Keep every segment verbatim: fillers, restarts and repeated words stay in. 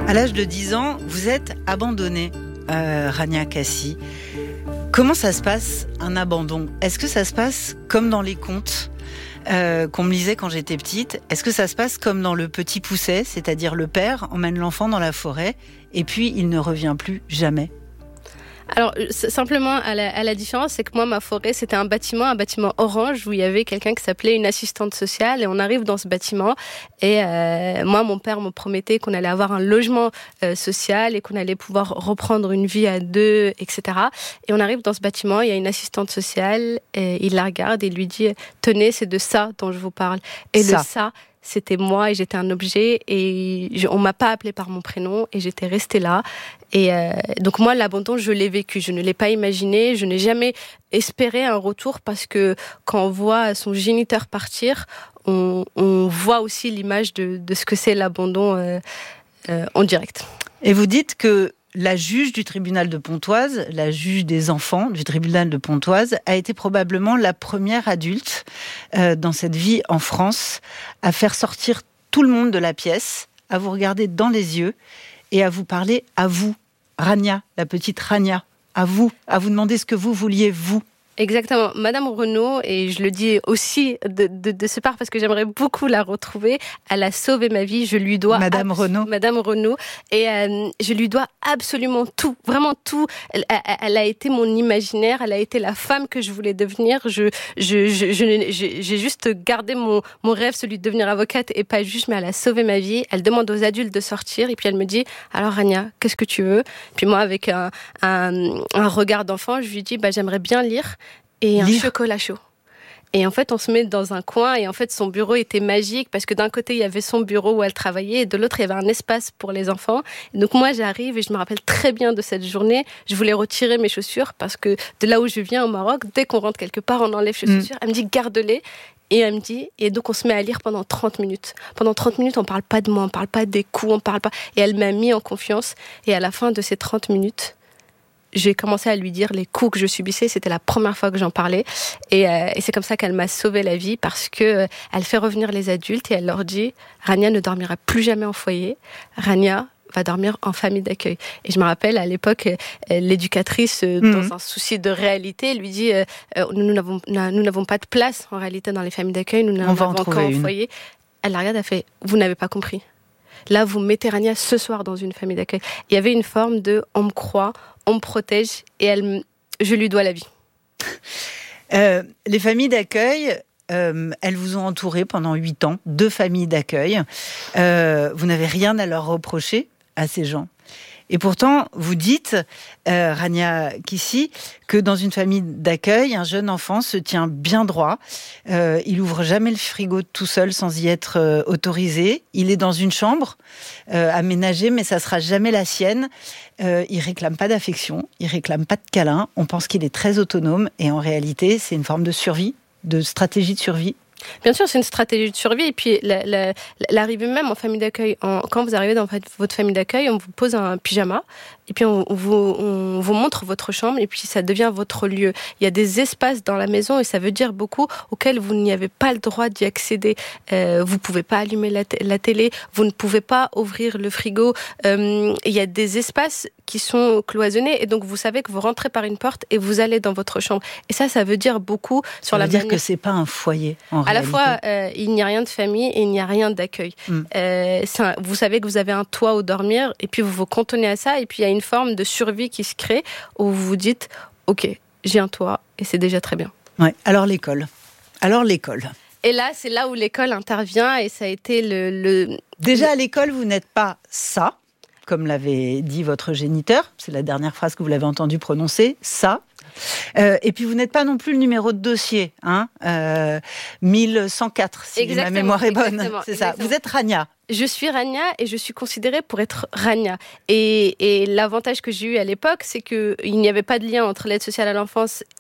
À l'âge de dix ans, vous êtes abandonnée, euh, Rania Kassi. Comment ça se passe, un abandon ? Est-ce que ça se passe comme dans les contes euh, qu'on me lisait quand j'étais petite ? Est-ce que ça se passe comme dans Le Petit Poucet, c'est-à-dire le père emmène l'enfant dans la forêt et puis il ne revient plus jamais ? Alors, simplement, à la, à la différence, c'est que moi, ma forêt, c'était un bâtiment, un bâtiment orange, où il y avait quelqu'un qui s'appelait une assistante sociale, et on arrive dans ce bâtiment, et euh, moi, mon père me promettait qu'on allait avoir un logement euh, social, et qu'on allait pouvoir reprendre une vie à deux, et cetera. Et on arrive dans ce bâtiment, il y a une assistante sociale, et il la regarde, et il lui dit « Tenez, c'est de ça dont je vous parle. » Et ça. le ça, c'était moi et j'étais un objet et je, on m'a pas appelée par mon prénom et j'étais restée là. Et euh, donc moi, l'abandon, je l'ai vécu. Je ne l'ai pas imaginé. Je n'ai jamais espéré un retour parce que quand on voit son géniteur partir, on, on voit aussi l'image de, de ce que c'est l'abandon euh, euh, en direct. Et vous dites que la juge du tribunal de Pontoise, la juge des enfants du tribunal de Pontoise, a été probablement la première adulte euh, dans cette vie en France à faire sortir tout le monde de la pièce, à vous regarder dans les yeux et à vous parler à vous, Rania, la petite Rania, à vous, à vous demander ce que vous vouliez, vous. Exactement. Madame Renaud, et je le dis aussi de, de, de ce part parce que j'aimerais beaucoup la retrouver, elle a sauvé ma vie, je lui dois... Madame abs- Renaud. Madame Renaud. Et euh, je lui dois absolument tout, vraiment tout. Elle, elle, elle a été mon imaginaire, elle a été la femme que je voulais devenir. Je, je, je, je, je, j'ai juste gardé mon, mon rêve, celui de devenir avocate et pas juste, mais elle a sauvé ma vie. Elle demande aux adultes de sortir et puis elle me dit « Alors Rania, qu'est-ce que tu veux ?» Puis moi, avec un, un, un regard d'enfant, je lui dis bah, « J'aimerais bien lire. » Et un Lire. chocolat chaud. Et en fait, on se met dans un coin et en fait, son bureau était magique parce que d'un côté, il y avait son bureau où elle travaillait et de l'autre, il y avait un espace pour les enfants. Et donc moi, j'arrive et je me rappelle très bien de cette journée. Je voulais retirer mes chaussures parce que de là où je viens au Maroc, dès qu'on rentre quelque part, on enlève ses chaussures. Mm. Elle me dit, garde-les. Et elle me dit, et donc on se met à lire pendant trente minutes. Pendant trente minutes, on parle pas de moi, on parle pas des coups, on parle pas. Et elle m'a mis en confiance. Et à la fin de ces trente minutes, j'ai commencé à lui dire les coups que je subissais. C'était la première fois que j'en parlais. Et, euh, et c'est comme ça qu'elle m'a sauvé la vie parce que euh, elle fait revenir les adultes et elle leur dit « Rania ne dormira plus jamais en foyer. Rania va dormir en famille d'accueil. » Et je me rappelle, à l'époque, euh, l'éducatrice, euh, mmh. dans un souci de réalité, lui dit euh, « nous, n'avons, nous n'avons pas de place en réalité dans les familles d'accueil. Nous n'en avons qu'en foyer. » Elle la regarde, elle fait « Vous n'avez pas compris. Là, vous mettez Rania ce soir dans une famille d'accueil. » Il y avait une forme de « on me croit ». On me protège et elle, je lui dois la vie. Euh, les familles d'accueil, euh, elles vous ont entouré pendant huit ans, deux familles d'accueil. Euh, vous n'avez rien à leur reprocher à ces gens. Et pourtant, vous dites, euh, Rania Kassi, que dans une famille d'accueil, un jeune enfant se tient bien droit. Euh, il ouvre jamais le frigo tout seul sans y être euh, autorisé. Il est dans une chambre euh, aménagée, mais ça sera jamais la sienne. Euh, il réclame pas d'affection, il réclame pas de câlin. On pense qu'il est très autonome, et en réalité, c'est une forme de survie, de stratégie de survie. Bien sûr, c'est une stratégie de survie. Et puis, la, la, l'arrivée même en famille d'accueil, en, quand vous arrivez dans votre famille d'accueil, on vous pose un pyjama et puis on, on, vous, on vous montre votre chambre et puis ça devient votre lieu. Il y a des espaces dans la maison et ça veut dire beaucoup auxquels vous n'avez pas le droit d'y accéder. Euh, vous ne pouvez pas allumer la, t- la télé, vous ne pouvez pas ouvrir le frigo. Euh, il y a des espaces qui sont cloisonnés et donc vous savez que vous rentrez par une porte et vous allez dans votre chambre. Et ça, ça veut dire beaucoup sur ça la veut dire manière... que c'est pas un foyer en à réalité. À la fois, euh, il n'y a rien de famille et il n'y a rien d'accueil. Mm. Euh, c'est un, vous savez que vous avez un toit où dormir et puis vous vous cantonnez à ça et puis il y a une forme de survie qui se crée où vous vous dites « Ok, j'ai un toit et c'est déjà très bien. » Ouais. Alors l'école. Alors l'école. Et là, c'est là où l'école intervient et ça a été le... le... Déjà à l'école, vous n'êtes pas ça, comme l'avait dit votre géniteur. C'est la dernière phrase que vous l'avez entendu prononcer, ça. Euh, et puis vous n'êtes pas non plus le numéro de dossier, hein, euh, mille cent quatre, si exactement, ma mémoire est bonne. C'est exactement. ça. Vous êtes Rania. Je suis Rania et je suis considérée pour être Rania. Et, et l'avantage que j'ai eu à l'époque, c'est qu'il n'y avait pas de lien entre l'aide sociale à l'enfance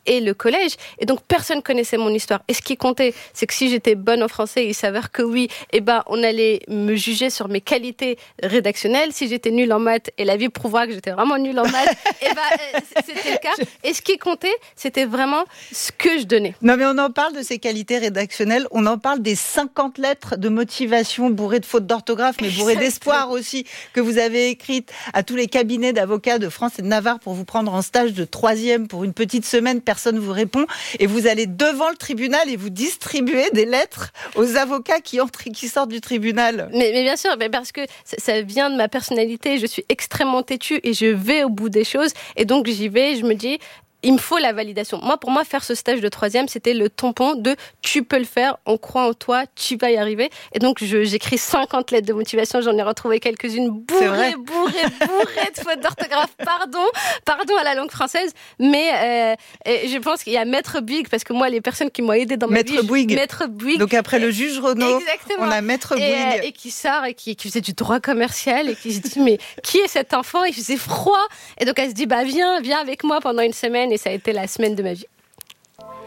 et le collège. Et donc, personne connaissait mon histoire. Et ce qui comptait, c'est que si j'étais bonne en français, il s'avère que oui, eh ben, on allait me juger sur mes qualités rédactionnelles. Si j'étais nulle en maths, et la vie prouvera que j'étais vraiment nulle en maths, eh ben, c'était le cas. Et ce qui comptait, c'était vraiment ce que je donnais. Non, mais on en parle de ces qualités rédactionnelles. On en parle des cinquante lettres de motivation bourrées de fautes d'orthographe, mais bourrées d'espoir aussi, que vous avez écrites à tous les cabinets d'avocats de France et de Navarre pour vous prendre en stage de troisième pour une petite semaine. Personne ne vous répond. Et vous allez devant le tribunal et vous distribuez des lettres aux avocats qui entrent et qui sortent du tribunal. Mais, mais bien sûr, mais parce que ça, ça vient de ma personnalité. Je suis extrêmement têtue et je vais au bout des choses. Et donc, j'y vais, je me dis... il me faut la validation. Moi, pour moi, faire ce stage de troisième, c'était le tampon de « tu peux le faire, on croit en toi, tu vas y arriver ». Et donc, je, j'écris cinquante lettres de motivation, j'en ai retrouvé quelques-unes bourrées, bourrées, bourrées de fautes d'orthographe. Pardon, pardon à la langue française, mais euh, je pense qu'il y a Maître Bouygues, parce que moi, les personnes qui m'ont aidé dans ma Maître vie... Bouygues. Maître Bouygues. Donc après le juge Renaud, exactement. on a Maître et, Bouygues. Euh, et qui sort et qui, qui faisait du droit commercial et qui se dit « mais qui est cet enfant ?» Il faisait froid. Et donc, elle se dit bah, « viens, viens avec moi pendant une semaine ». Et ça a été la semaine de ma vie.